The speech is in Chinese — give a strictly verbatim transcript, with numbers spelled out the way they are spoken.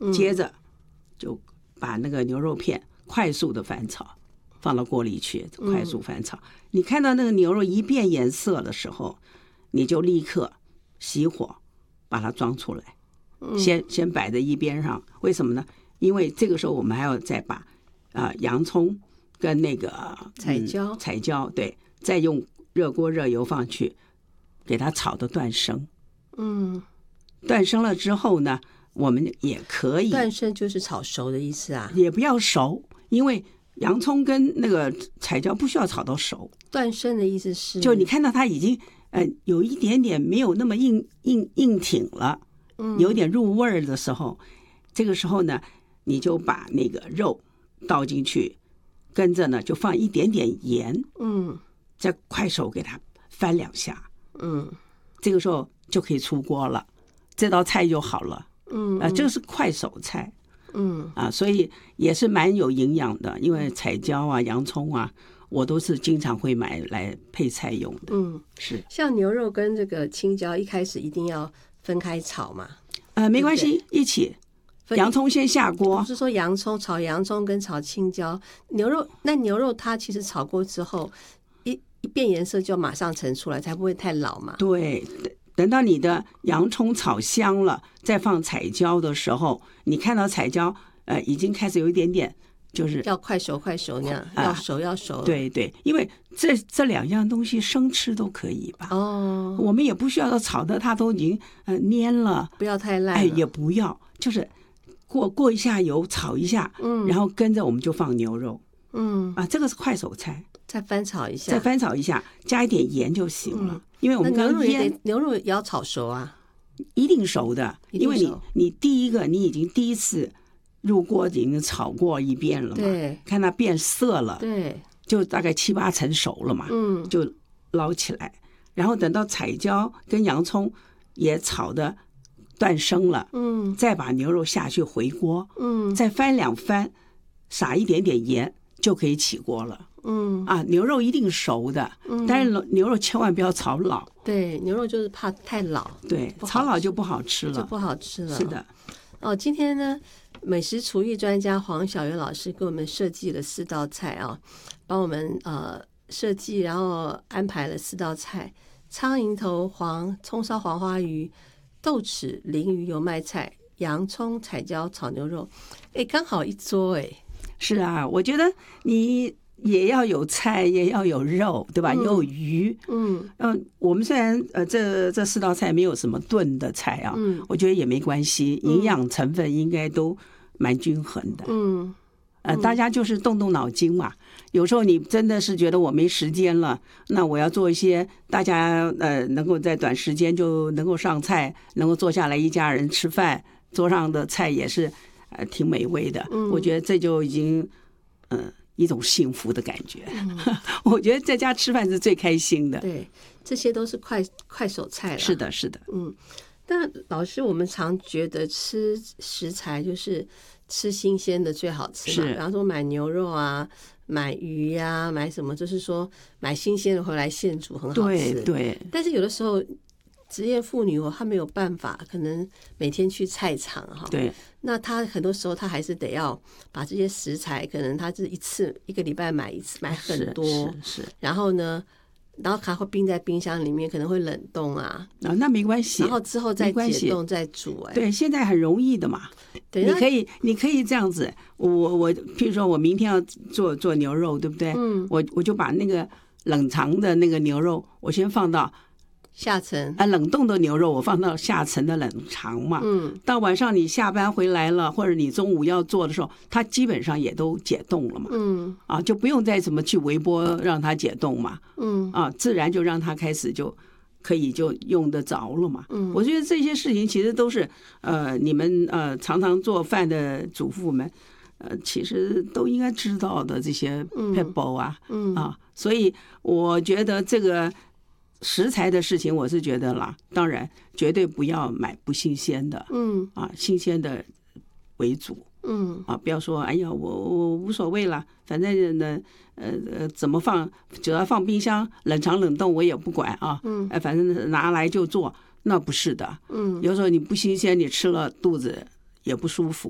接着就把那个牛肉片快速的翻炒，放到锅里去快速翻炒。你看到那个牛肉一变颜色的时候，你就立刻熄火，把它装出来，先先摆在一边上。为什么呢？因为这个时候我们还要再把啊、呃、洋葱跟那个、嗯、 彩椒彩椒对，再用热锅热油放去，给它炒的断生。 嗯， 断生了之后呢，我们也可以断生就是炒熟的意思啊， 也不要熟，因为洋葱跟那个彩椒不需要炒到熟。 断生的意思是， 就你看到它已经呃有一点点没有那么硬硬硬挺了，有点入味儿的时候，这个时候呢，你就把那个肉倒进去，跟着呢就放一点点盐， 嗯， 再快手给它翻两下， 嗯， 这个时候就可以出锅了，这道菜就好了。 嗯， 啊、呃，这个是快手菜。 嗯啊，所以也是蛮有营养的，因为彩椒啊、洋葱啊，我都是经常会买来配菜用的。 嗯， 是。 像牛肉跟这个青椒一开始一定要分开炒嘛？ 呃，没关系，一起。洋葱先下锅。 不是说洋葱炒洋葱跟炒青椒，牛肉那牛肉它其实炒过之后，一一变颜色就马上盛出来，才不会太老嘛。 对。等到你的洋葱炒香了，再放彩椒的时候，你看到彩椒呃已经开始有一点点，就是要快熟快熟那样， 啊、 要熟要熟。 对对，因为这这两样东西生吃都可以吧。 哦， 我们也不需要炒的它都已经呃蔫了， 不要太烂。 哎，也不要，就是过过一下油炒一下，嗯，然后跟着我们就放牛肉，嗯啊，这个是快手菜。 再翻炒一下， 再翻炒一下，加一点盐就行了。嗯、因为我们刚刚腌牛肉也要炒熟啊， 一定熟的，因为你你第一个你已经第一次入锅已经炒过一遍了嘛， 对， 看它变色了， 对， 就大概七八成熟了嘛，嗯，就捞起来，然后等到彩椒跟洋葱也炒的断生了，嗯，再把牛肉下去回锅，嗯，再翻两翻，撒一点点盐就可以起锅了。嗯啊，牛肉一定熟的，嗯，但是牛肉千万不要炒老。 对，牛肉就是怕太老， 对，炒老就不好吃了， 就不好吃了。 是的。 哦，今天呢，美食厨艺专家黄晓媛老师给我们设计了四道菜啊，帮我们呃设计，然后安排了四道菜：苍蝇头黄葱烧黄花鱼、豆豉鲮鱼油麦菜、洋葱彩椒炒牛肉。哎，刚好一桌哎。 是啊，我觉得你也要有菜，也要有肉，对吧？嗯、也有鱼。嗯嗯，我们虽然呃这这四道菜没有什么炖的菜啊，嗯，我觉得也没关系，营养成分应该都蛮均衡的。嗯，呃，大家就是动动脑筋嘛。有时候你真的是觉得我没时间了，那我要做一些大家呃能够在短时间就能够上菜，能够坐下来一家人吃饭，桌上的菜也是呃挺美味的。嗯，我觉得这就已经嗯。呃一种幸福的感觉，嗯、我觉得在家吃饭是最开心的。 对，这些都是快快手菜了。 是的，是的， 嗯。但老师，我们常觉得吃食材就是吃新鲜的最好吃嘛。比方说买牛肉啊，买鱼呀、啊，买什么，就是说买新鲜的回来现煮很好吃。 对对。 但是有的时候，职业妇女哦，她没有办法，可能每天去菜场哈。 对。 那她很多时候，她还是得要把这些食材，可能她是一次一个礼拜买一次，买很多。 是是。是然后呢，然后它会冰在冰箱里面，可能会冷冻啊。 啊，那没关系。 然后之后再解冻再煮、欸。哎， 对，现在很容易的嘛。对，你可以，你可以这样子。我我，譬如说我明天要做做牛肉，对不对？嗯。我我就把那个冷藏的那个牛肉，我先放到。 下层啊，冷冻的牛肉我放到下层的冷藏嘛，嗯，到晚上你下班回来了，或者你中午要做的时候，它基本上也都解冻了嘛，嗯，啊，就不用再怎么去微波让它解冻嘛，嗯，啊，自然就让它开始就可以就用得着了嘛，嗯，我觉得这些事情其实都是呃，你们呃常常做饭的主妇们。呃，其实都应该知道的这些 people 啊，嗯啊，所以我觉得这个。食材的事情我是觉得啦，当然绝对不要买不新鲜的，嗯啊，新鲜的为主，嗯啊，不要说哎呀我我无所谓了，反正呢呃呃怎么放，只要放冰箱冷藏冷冻我也不管啊，嗯，哎反正拿来就做，那不是的，嗯，有时候你不新鲜，你吃了肚子也不舒服。